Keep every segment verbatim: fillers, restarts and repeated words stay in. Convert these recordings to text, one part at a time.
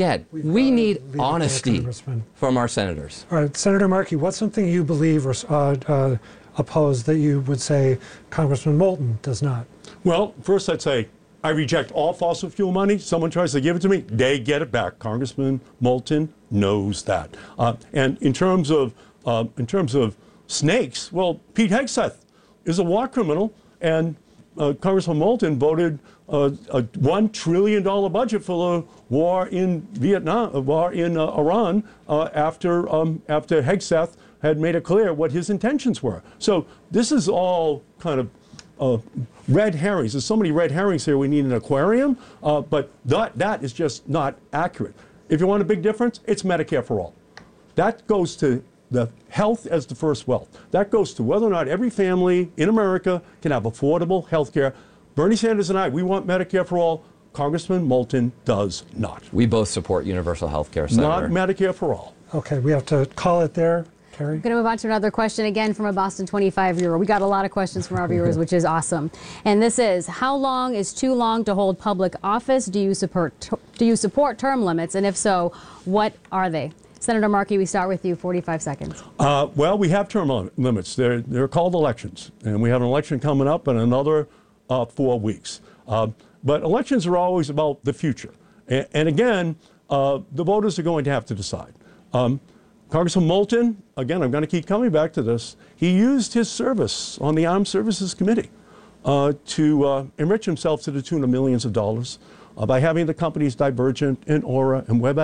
Again, we need honesty from our senators. All right, Senator Markey, what's something you believe or uh, uh, oppose that you would say Congressman Moulton does not? Well, first I'd say I reject all fossil fuel money. Someone tries to give it to me, they get it back. Congressman Moulton knows that. Uh, and in terms of uh, in terms of snakes, well, Pete Hegseth is a war criminal, and uh, Congressman Moulton voted uh, a one trillion dollar budget for the war in Vietnam, uh, war in uh, Iran uh, after um, after Hegseth had made it clear what his intentions were. So this is all kind of uh, red herrings. There's so many red herrings here. We need an aquarium, uh, but that that is just not accurate. If you want a big difference, it's Medicare for all. That goes to the health as the first wealth. That goes to whether or not every family in America can have affordable health care. Bernie Sanders and I, we want Medicare for all. Congressman Moulton does not. We both support universal health care, Senator. Not Medicare for all. Okay, we have to call it there. Carrie? I'm going to move on to another question again from a Boston twenty-five viewer. We got a lot of questions from our viewers, which is awesome. And this is, how long is too long to hold public office? Do you support, do you support term limits? And if so, what are they? Senator Markey, we start with you, forty-five seconds. Uh, well, we have term lim limits. They're, they're called elections. And we have an election coming up in another uh, four weeks. Uh, but elections are always about the future. And, and again, uh, the voters are going to have to decide. Um, Congressman Moulton, again, I'm going to keep coming back to this. He used his service on the Armed Services Committee uh, to uh, enrich himself to the tune of millions of dollars uh, by having the companies Divergent and Aura and Web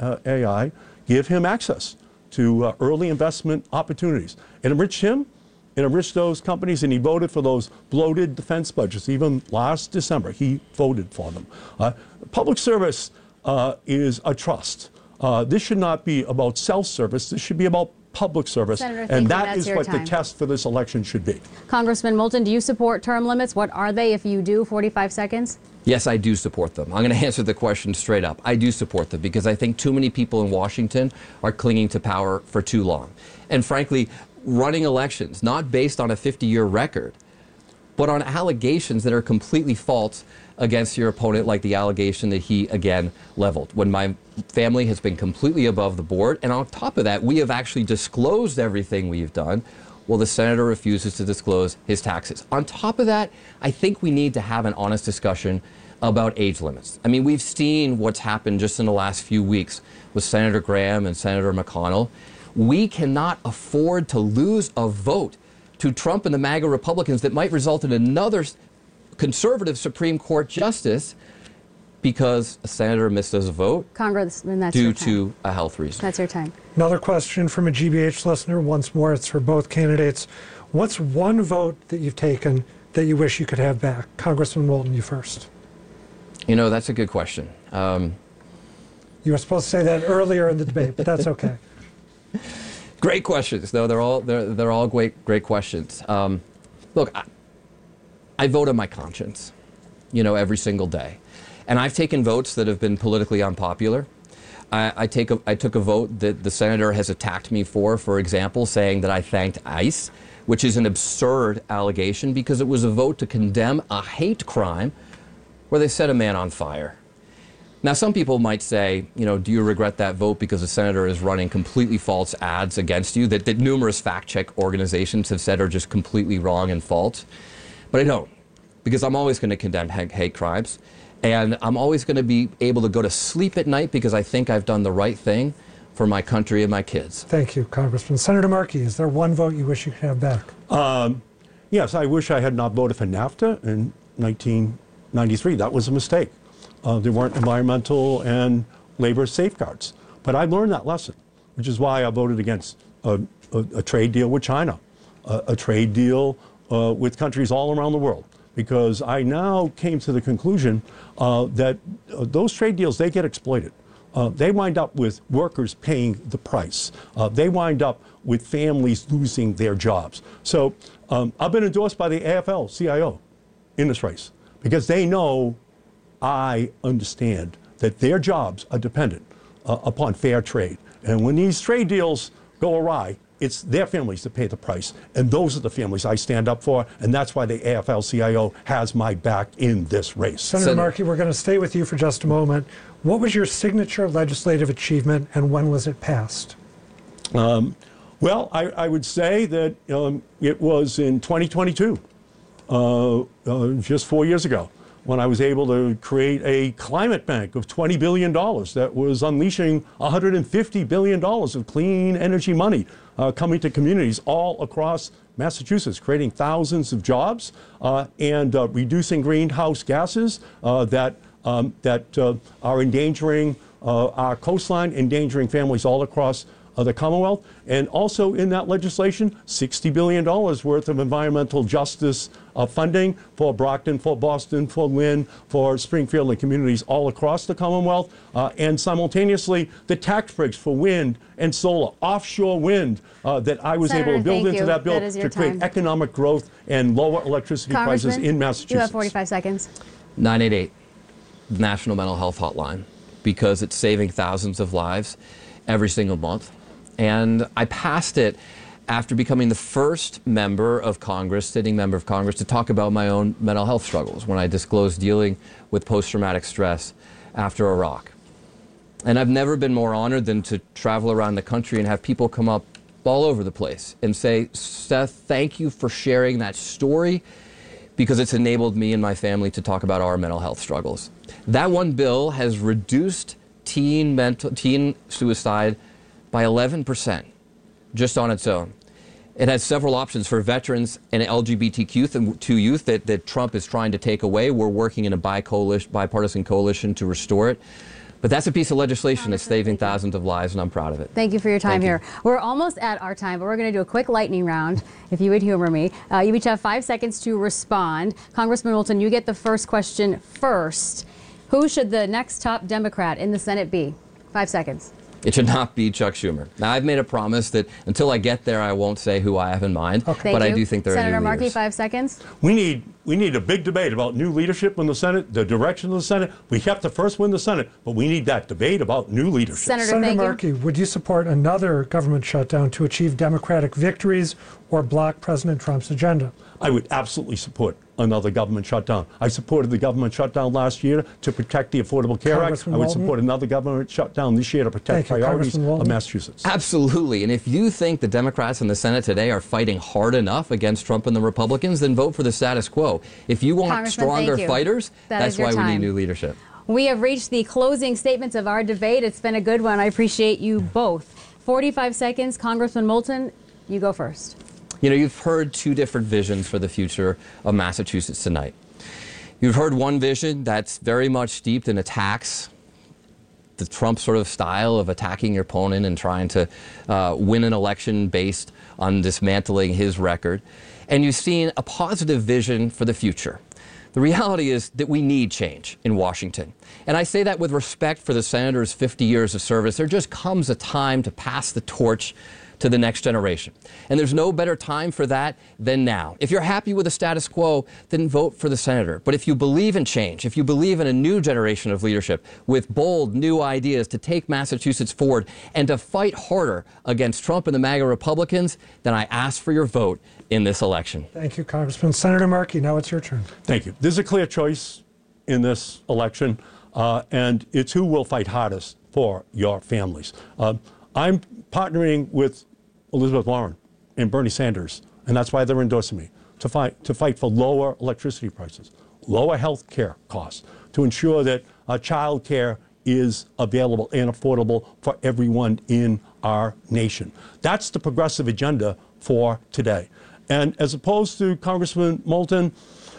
A I give him access to uh, early investment opportunities. It enriched him, it enriched those companies, and he voted for those bloated defense budgets. Even last December, he voted for them. Uh, public service uh, is a trust. Uh, this should not be about self-service. This should be about public service. Senator, and that is what time. the test for this election should be. Congressman Moulton, do you support term limits? What are they if you do? forty-five seconds. Yes, I do support them. I'm going to answer the question straight up. I do support them because I think too many people in Washington are clinging to power for too long. And frankly, running elections, not based on a fifty-year record, but on allegations that are completely false against your opponent, like the allegation that he, again, leveled. When my family has been completely above the board, and on top of that, we have actually disclosed everything we've done, well, the senator refuses to disclose his taxes. On top of that, I think we need to have an honest discussion about age limits. I mean, we've seen what's happened just in the last few weeks with Senator Graham and Senator McConnell. We cannot afford to lose a vote to Trump and the MAGA Republicans that might result in another conservative Supreme Court justice because a senator missed a vote Congressman, that's due your time. to a health reason. That's your time. Another question from a G B H listener. Once more, it's for both candidates. What's one vote that you've taken that you wish you could have back? Congressman Moulton, you first. You know, that's a good question. Um, you were supposed to say that earlier in the debate, but that's okay. Great questions. No, they're all they're they're all great great questions. Um, look, I, I vote on my conscience, you know, every single day, and I've taken votes that have been politically unpopular. I, I take a, I took a vote that the senator has attacked me for, for example, saying that I thanked ICE, which is an absurd allegation because it was a vote to condemn a hate crime where they set a man on fire. Now, some people might say, you know, do you regret that vote because the senator is running completely false ads against you that, that numerous fact-check organizations have said are just completely wrong and false? But I don't, because I'm always going to condemn hate, hate crimes, and I'm always going to be able to go to sleep at night because I think I've done the right thing for my country and my kids. Thank you, Congressman. Senator Markey, is there one vote you wish you could have back? Um, yes, I wish I had not voted for NAFTA in nineteen ninety-three. That was a mistake. Uh, there weren't environmental and labor safeguards. But I learned that lesson, which is why I voted against a, a, a trade deal with China, a, a trade deal uh, with countries all around the world, because I now came to the conclusion uh, that uh, those trade deals, they get exploited. Uh, they wind up with workers paying the price. Uh, they wind up with families losing their jobs. So um, I've been endorsed by the A F L C I O in this race because they know I understand that their jobs are dependent uh, upon fair trade. And when these trade deals go awry, it's their families that pay the price. And those are the families I stand up for, and that's why the A F L C I O has my back in this race. Senator Sen- Markey, we're going to stay with you for just a moment. What was your signature legislative achievement, and when was it passed? Um, well, I, I would say that um, it was in twenty twenty-two, uh, uh, just four years ago, when I was able to create a climate bank of twenty billion dollars that was unleashing one hundred fifty billion dollars of clean energy money uh, coming to communities all across Massachusetts, creating thousands of jobs uh, and uh, reducing greenhouse gases uh, that, um, that uh, are endangering uh, our coastline, endangering families all across Uh, the Commonwealth, and also in that legislation, sixty billion dollars worth of environmental justice uh, funding for Brockton, for Boston, for Lynn, for Springfield, and communities all across the Commonwealth, uh, and simultaneously the tax breaks for wind and solar, offshore wind uh, that I was Senator, able to build thank into you. that bill That is to your create time. economic growth and lower electricity prices Congressman, in Massachusetts. you have forty-five seconds. nine eight eight, National Mental Health Hotline, because it's saving thousands of lives every single month. And I passed it after becoming the first member of Congress, sitting member of Congress, to talk about my own mental health struggles when I disclosed dealing with post-traumatic stress after Iraq. And I've never been more honored than to travel around the country and have people come up all over the place and say, Seth, thank you for sharing that story, because it's enabled me and my family to talk about our mental health struggles. That one bill has reduced teen mental teen suicide by eleven percent just on its own. It has several options for veterans and L G B T Q youth that, that Trump is trying to take away. We're working in a bi-coalition, bipartisan coalition to restore it. But that's a piece of legislation that's saving thousands of lives, and I'm proud of it. Thank you for your time Thank you. here. We're almost at our time, but we're going to do a quick lightning round, if you would humor me. Uh, you each have five seconds to respond. Congressman Moulton, you get the first question first. Who should the next top Democrat in the Senate be? Five seconds. It should not be Chuck Schumer. Now, I've made a promise that until I get there, I won't say who I have in mind, Okay. but Thank I you. do think there Senator are new Markey, leaders. five seconds. We need we need a big debate about new leadership in the Senate, the direction of the Senate. We have to first win the Senate, but we need that debate about new leadership. Senator, Senator thank Markey, you. would you support another government shutdown to achieve Democratic victories or block President Trump's agenda? I would absolutely support another government shutdown. I supported the government shutdown last year to protect the Affordable Care Act. Congressman I would Walton? support another government shutdown this year to protect Thank you. priorities Congressman of Walton? Massachusetts. Absolutely. And if you think the Democrats in the Senate today are fighting hard enough against Trump and the Republicans, then vote for the status quo. If you want Congressman, stronger thank you. fighters, That that's is your why we time. need new leadership. We have reached the closing statements of our debate. It's been a good one. I appreciate you both. forty-five seconds. Congressman Moulton, you go first. You know, you've heard two different visions for the future of Massachusetts tonight. You've heard one vision that's very much steeped in attacks, the Trump sort of style of attacking your opponent and trying to uh, win an election based on dismantling his record. And you've seen a positive vision for the future. The reality is that we need change in Washington. And I say that with respect for the senator's fifty years of service. There just comes a time to pass the torch to the next generation. And there's no better time for that than now. If you're happy with the status quo, then vote for the senator. But if you believe in change, if you believe in a new generation of leadership with bold new ideas to take Massachusetts forward and to fight harder against Trump and the MAGA Republicans, then I ask for your vote in this election. Thank you, Congressman. Senator Markey, now it's your turn. Thank you. There's a clear choice in this election, uh, and it's who will fight hardest for your families. Uh, I'm partnering with Elizabeth Warren and Bernie Sanders, and that's why they're endorsing me, to fight, to fight for lower electricity prices, lower health care costs, to ensure that uh, child care is available and affordable for everyone in our nation. That's the progressive agenda for today. And as opposed to Congressman Moulton,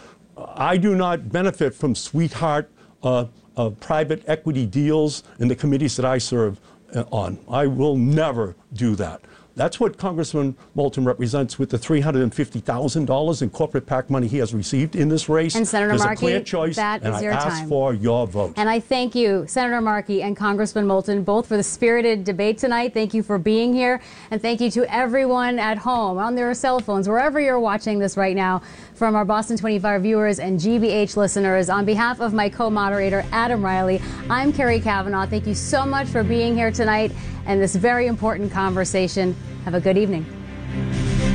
I do not benefit from sweetheart uh, uh, private equity deals in the committees that I serve on. I will never do that. That's what Congressman Moulton represents with the three hundred fifty thousand dollars in corporate PAC money he has received in this race. And Senator There's Markey, a clear choice, that and is I your ask time. for your vote. And I thank you, Senator Markey and Congressman Moulton, both for the spirited debate tonight. Thank you for being here. And thank you to everyone at home, on their cell phones, wherever you're watching this right now, from our Boston twenty-five viewers and G B H listeners. On behalf of my co-moderator, Adam Riley, I'm Carrie Kavanaugh. Thank you so much for being here tonight. and this very important conversation. Have a good evening.